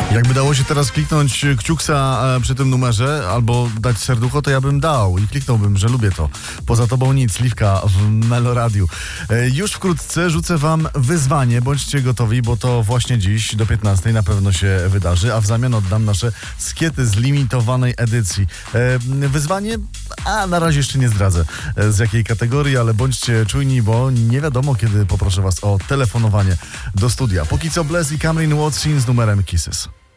Jakby dało się teraz kliknąć kciuksa przy tym numerze albo dać serducho, to ja bym dał i kliknąłbym, że lubię to. Poza tobą nic, Liwka w Meloradiu. Już wkrótce rzucę wam wyzwanie, bądźcie gotowi, bo to właśnie dziś do 15 na pewno się wydarzy, a w zamian oddam nasze skiety z limitowanej edycji. Wyzwanie? A na razie jeszcze nie zdradzę z jakiej kategorii, ale bądźcie czujni, bo nie wiadomo kiedy poproszę was o telefonowanie do studia. Póki co Bless i Camryn Watson z numerem Kisses.